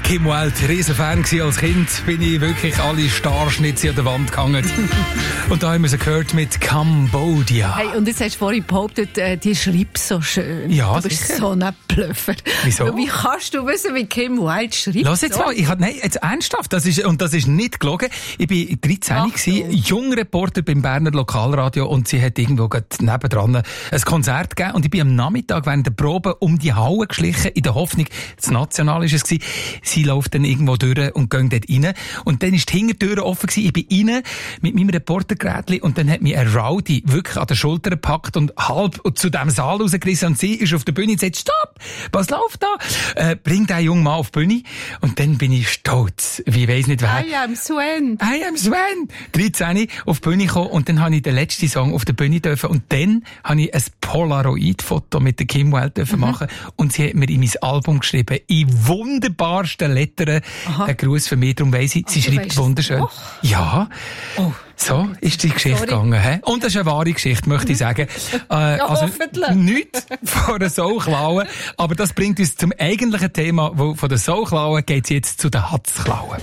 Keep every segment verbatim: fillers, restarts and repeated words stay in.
Kim Wilde, Riesenfan gewesen als Kind, bin ich wirklich alle Starschnitze an der Wand gehangen. Und da haben wir sie gehört mit Cambodia. Hey, und jetzt hast du vorhin behauptet, äh, die schreibt so schön. Ja, du bist sicher. so ein Blöffer. Wieso? Wie kannst du wissen, wie Kim Wilde schreibt? Lass jetzt mal, ich hab, nein, jetzt ernsthaft, das ist, und das ist nicht gelogen. Ich bin dreizehn gewesen, Jungreporter beim Berner Lokalradio, und sie hat irgendwo gerade nebendran ein Konzert gegeben, und ich bin am Nachmittag während der Probe um die Halle geschlichen, in der Hoffnung, das National ist es gewesen. Sie läuft dann irgendwo durch und geht dort rein. Und dann ist die Hintertür offen gewesen. Ich bin rein mit meinem Reportergerätchen, und dann hat mich ein Rowdy wirklich an der Schulter gepackt und halb zu diesem Saal rausgerissen, und sie ist auf der Bühne und sagt, stopp, was läuft da? Äh, bring den jungen Mann auf die Bühne. Und dann bin ich stolz, wie weiss nicht wer. I am Sven. I am Sven. dreizehn auf die Bühne gekommen, und dann habe ich den letzten Song auf der Bühne dürfen, und dann habe ich ein Polaroid-Foto mit der Kim Wilde dürfen mhm. machen, und sie hat mir in mein Album geschrieben, in wunderbarsten Lettern, ein Gruß für mich, darum weiss ich, sie oh, schreibt wunderschön. Ja. Oh. So ist die Geschichte Sorry. gegangen. He? Und das ist eine wahre Geschichte, möchte ich sagen. Äh, ja, also hoffentlich. Nichts von der Soulklauen. Aber das bringt uns zum eigentlichen Thema, wo von der Soulklauen geht es jetzt zu den Hatzklauen.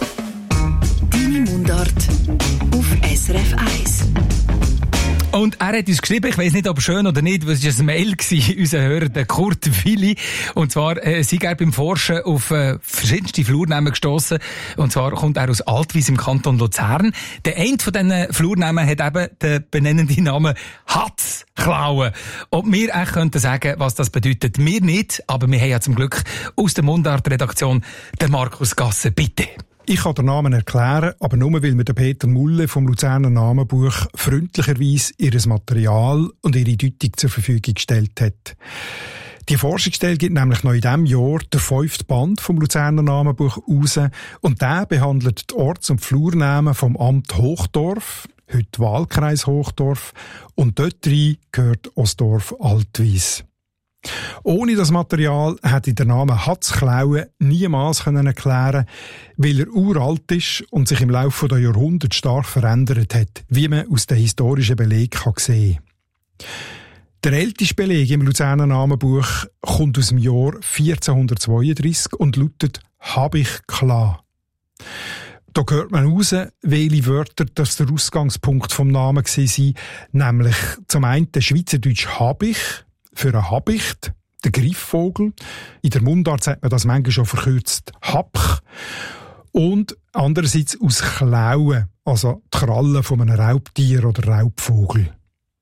Deine Mundart auf S R F eins. Und er hat uns geschrieben, ich weiss nicht, ob schön oder nicht, was war ein Mail gewesen, unser Hörer, der Kurt Willi. Und zwar, äh, sei er beim Forschen auf äh, verschiedenste Flurnamen gestossen. Und zwar kommt er aus Altwies im Kanton Luzern. Der eine von diesen Flurnamen hat eben den benennenden Namen Hatzklauen. Ob wir eigentlich könnten sagen, was das bedeutet, wir nicht. Aber wir haben ja zum Glück aus der Mundart-Redaktion den Markus Gasser. Bitte. Ich kann den Namen erklären, aber nur weil mir der Peter Mulle vom Luzerner Namenbuch freundlicherweise ihr Material und ihre Deutung zur Verfügung gestellt hat. Die Forschungsstelle gibt nämlich noch in diesem Jahr den fünften Band vom Luzerner Namenbuch raus, und der behandelt die Orts- und Flurnamen vom Amt Hochdorf, heute Wahlkreis Hochdorf, und dort rein gehört Ostdorf Altwies. Ohne das Material hätte ich den Namen Hatzklauen niemals erklären können, weil er uralt ist und sich im Laufe der Jahrhunderte stark verändert hat, wie man aus den historischen Belegen sehen kann. Der älteste Beleg im Luzerner Namenbuch kommt aus dem Jahr vierzehnhundertzweiunddreissig und lautet «Hab ich klar». Da hört man raus, welche Wörter das der Ausgangspunkt vom Namen waren, nämlich zum einen der Schweizerdeutsch «Hab ich», für einen Habicht, der Greifvogel. In der Mundart sagt man das manchmal schon verkürzt Hapch. Und andererseits aus Klauen, also die Krallen von einem Raubtier oder Raubvogel.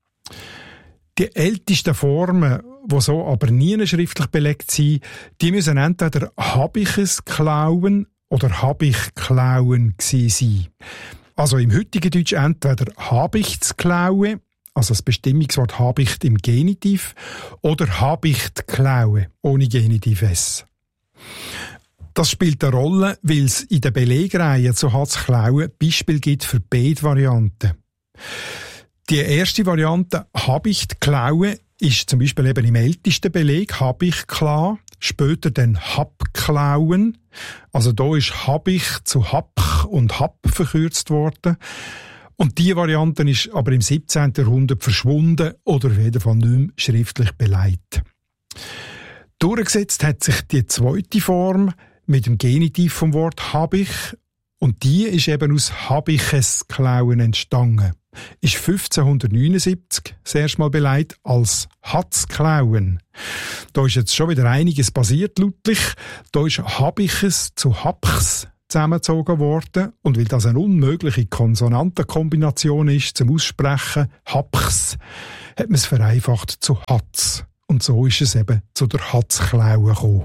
Die ältesten Formen, die so aber nie schriftlich belegt sind, die müssen entweder Habiches klauen oder Habich-klauen gewesen sein. Also im heutigen Deutsch entweder Habichts-klaue, also das Bestimmungswort Habicht im Genitiv, oder Habicht-klaue, ohne Genitiv S. Das spielt eine Rolle, weil es in der Belegreihe zu Hatzklauen Beispiel gibt für beide Varianten. Die erste Variante, Habicht-klaue, ist zum Beispiel eben im ältesten Beleg Habicht-kla, später dann Hab-klauen. Also da ist Habicht zu Hapch und Hab verkürzt worden. Und diese Variante ist aber im siebzehnten Jahrhundert verschwunden oder auf jeden Fall nicht mehr schriftlich beleidigt. Durchgesetzt hat sich die zweite Form mit dem Genitiv vom Wort Habich, und die ist eben aus Habiches klauen entstanden. Ist fünfzehnhundertneunundsiebzig das erste Mal beleidigt als Hatzklauen. Da ist jetzt schon wieder einiges passiert, lautlich. Da ist Habiches zu Hapchs zusammengezogen worden, und weil das eine unmögliche Konsonantenkombination ist zum Aussprechen, Hapchs, hat man es vereinfacht zu Hatz. Und so ist es eben zu der Hatzklaue gekommen.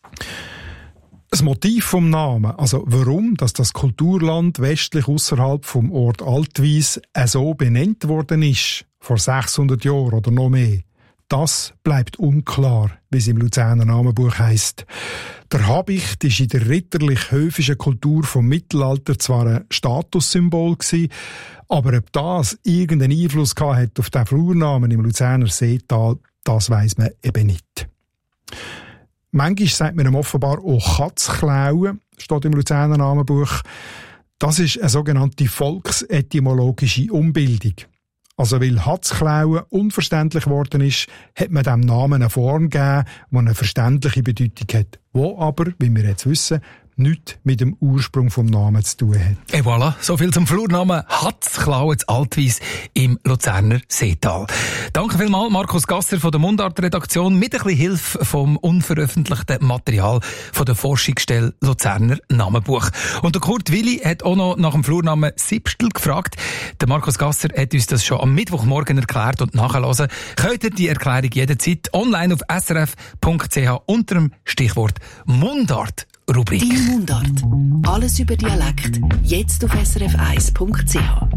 Das Motiv vom Namen, also warum dass das Kulturland westlich außerhalb vom Ort Altwies so benannt worden ist, vor sechshundert Jahren oder noch mehr, das bleibt unklar, wie es im Luzerner Namenbuch heisst. Der Habicht war in der ritterlich-höfischen Kultur vom Mittelalter zwar ein Statussymbol gewesen, aber ob das irgendeinen Einfluss gehabt hat auf den Flurnamen im Luzerner Seetal, das weiss man eben nicht. Manchmal sagt man ihm offenbar auch Katzklauen, steht im Luzerner Namenbuch. Das ist eine sogenannte volksetymologische Umbildung. Also weil Hatzklauen unverständlich geworden ist, hat man dem Namen eine Form gegeben, die eine verständliche Bedeutung hat, wo aber, wie wir jetzt wissen, nichts mit dem Ursprung vom Namen zu tun hat. Et voilà, so viel zum Flurnamen Hatzklauen zu Altwies im Luzerner Seetal. Danke vielmals, Markus Gasser von der Mundart-Redaktion, mit ein bisschen Hilfe vom unveröffentlichten Material von der Forschungsstelle Luzerner Namenbuch. Und der Kurt Willi hat auch noch nach dem Flurnamen Sipstel gefragt. Der Markus Gasser hat uns das schon am Mittwochmorgen erklärt und nachhören. Könnt ihr die Erklärung jederzeit online auf s r f punkt c h unter dem Stichwort Mundart Rubrik. Deine Mundart. Alles über Dialekt. Jetzt auf s r f eins punkt c h.